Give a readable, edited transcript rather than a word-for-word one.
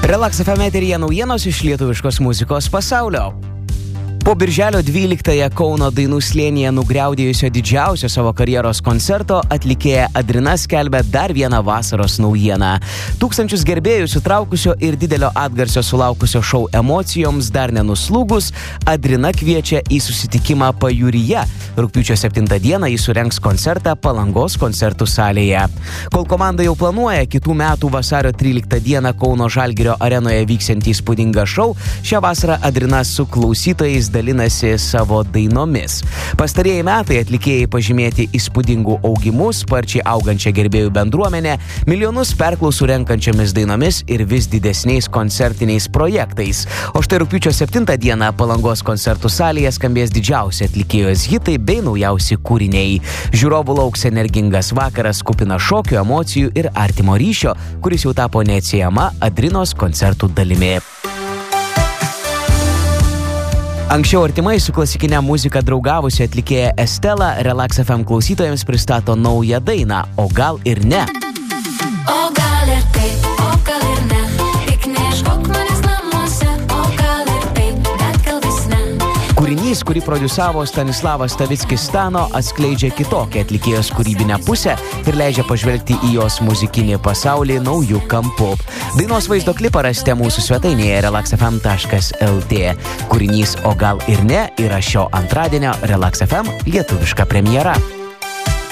Relax FM eteryje naujienos iš lietuviškos muzikos pasaulio. Po birželio 12-ąją Kauno Dainų slėnyje nugriaudėjusio didžiausio savo karjeros koncerto atlikėja Adrina skelbia dar vieną vasaros naujieną. Tūkstančius gerbėjų sutraukusio ir didelio atgarsio sulaukusio šou emocijoms dar nenuslūgus, Adrina kviečia į susitikimą Pajūryje. Rugpjūčio 7 dieną jis surengs koncertą Palangos koncertų salėje. Kol komanda jau planuoja kitų metų vasario 13 dieną Kauno Žalgirio arenoje vyksiantį įspūdingą šou, šią vasarą Adrina su klausytojais dalinasi savo dainomis. Pastarieji metai atlikėjai pažymėti įspūdingų augimų, sparčiai augančią gerbėjų bendruomenę, milijonus perklausų renkančiomis dainomis ir vis didesniais koncertiniais projektais. O štai rugpjūčio 7 dieną Palangos koncertų salėje skambės didžiausi atlikėjos hitai bei naujausi kūriniai. Žiūrovų lauks energingas vakaras kupina šokių, emocijų ir artimo ryšio, kuris jau tapo neatsiejama Adrinos koncertų dalimi. Anksčiau artimai su klasikinė muzika draugavusi atlikėja Estela Relax FM klausytojams pristato naują dainą, o gal ir ne. O gal ir taip, o gal ir ne, tik neieškok manęs namuose, o gal ir taip, bet gal vis ne. Kūrinys, kurį prodiusavo Stanislavas Stavickis Stano, atskleidžia kitokią atlikėjos kūrybinę pusę ir leidžia pažvelgti į jos muzikinį pasaulį naujų kampų. Dainos vaizdo klipą rasite mūsų svetainėje relaxfm.lt. Kūrinys O gal ir ne yra šio antradienio Relax FM lietuviška premjera.